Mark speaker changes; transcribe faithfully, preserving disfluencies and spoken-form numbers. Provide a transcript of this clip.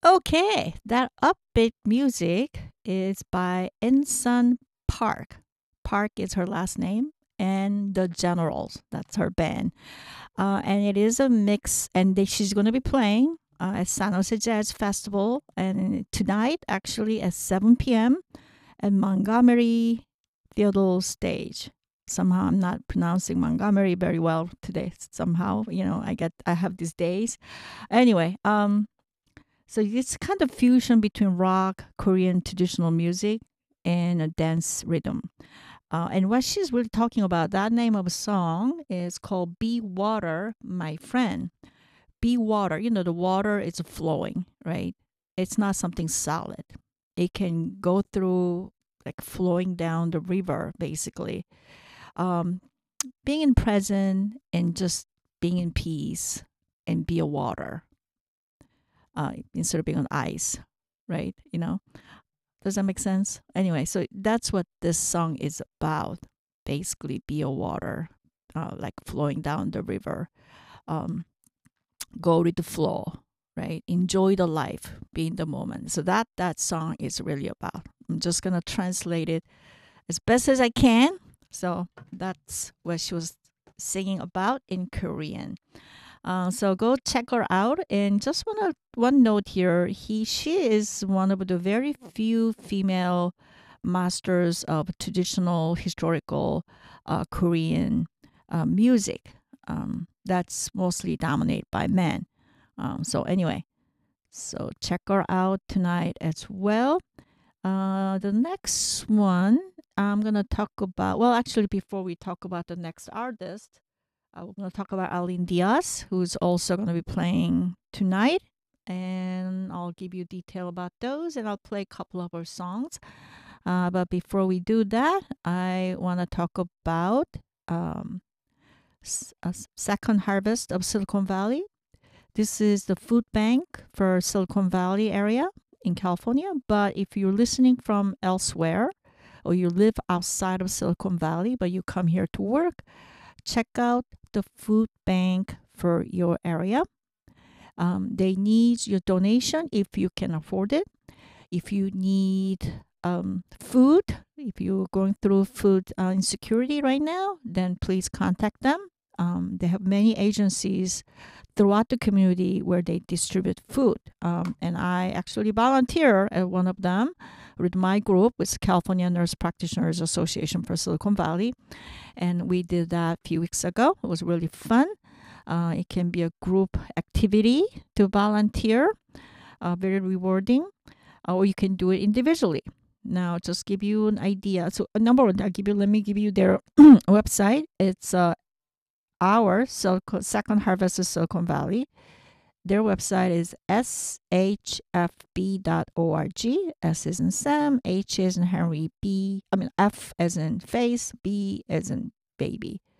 Speaker 1: Okay, that upbeat music is by Ensign Park. Park is her last name, and the Generals. That's her band. Uh, and it is a mix, and they, she's going to be playing uh, at San Jose Jazz Festival, and tonight, actually, at seven p m at Montgomery Theodore Stage. Somehow I'm not pronouncing Montgomery very well today. Somehow, you know, I get I have these days. Anyway, um, so it's kind of fusion between rock, Korean traditional music, and a dance rhythm. Uh, and what she's really talking about, that name of a song is called Be Water, My Friend. Be water. You know, the water is flowing, right? It's not something solid. It can go through, like flowing down the river, basically. Um, being in present and just being in peace and be a water uh, instead of being on ice, right? You know, does that make sense? Anyway, so that's what this song is about. Basically, be a water, uh, like flowing down the river. Um, go with the flow, right? Enjoy the life, be in the moment. So that that song is really about. I'm just gonna translate it as best as I can. So that's what she was singing about in Korean. Uh, so go check her out. And just one of, one note here: he she is one of the very few female masters of traditional historical uh, Korean uh, music. Um, that's mostly dominated by men. Um, so anyway, so check her out tonight as well. Uh, the next one I'm gonna talk about. Well, actually, before we talk about the next artist, I'm gonna talk about Aline Diaz, who's also gonna be playing tonight, and I'll give you detail about those, and I'll play a couple of her songs. Uh, but before we do that, I want to talk about um, s- a s- Second Harvest of Silicon Valley. This is the food bank for Silicon Valley area in California. But if you're listening from elsewhere or you live outside of Silicon Valley, but you come here to work, check out the food bank for your area. Um, they need your donation if you can afford it. If you need um, food, if you're going through food uh, insecurity right now, then please contact them. Um, they have many agencies throughout the community where they distribute food. Um, and I actually volunteer at one of them with my group, with California Nurse Practitioners Association for Silicon Valley. And we did that a few weeks ago. It was really fun. Uh, it can be a group activity to volunteer, uh, very rewarding, uh, or you can do it individually. Now, just give you an idea. So, uh, number one, I'll give you. Let me give you their website. It's uh, our Silicon, Second Harvest of Silicon Valley. Their website is s h f b dot org. S is in Sam, H is in Henry, B, I mean, F as in face, B as in baby